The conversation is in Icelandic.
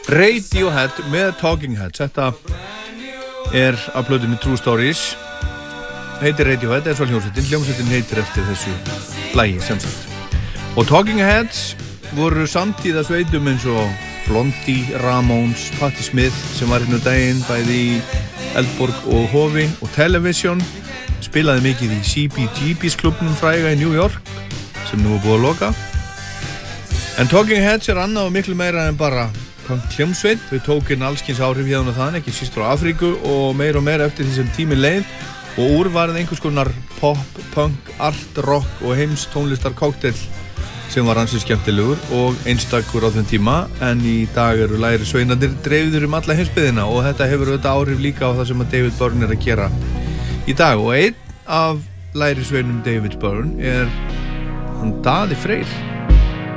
Radiohead með Talking Heads. Þetta af plötunni True Stories. Heitir Radiohead, svo hljómsveitin heitir eftir þessu lagi sem sagt. Og Talking Heads voru samtíða sveitum eins og Blondie, Ramones, Patti Smith sem var daginn bæði í Eldborg og Hofi og Television. Spilaði mikið í CBGB's klubnum fræga í New York sem nú búið að loka. En Talking Heads annað og miklu meira en bara hljómsveit. Þau tók inn allskins áhrif hérna og þannig, ekki síst frá Afríku og meira eftir því sem tíminn leið og úr varð einhvers konar pop, punk, art, rock og heimstónlistar cocktail sem var ansi skemmtilegur og einstakur á þeim tíma, en í dag eru læri sveinarnir dreifðir alla heimsbyggðina og þetta hefur auðvitað áhrif líka á það sem að David Byrne að gera í dag. Og einn af læri sveinum David Byrne hann Daði Freyr.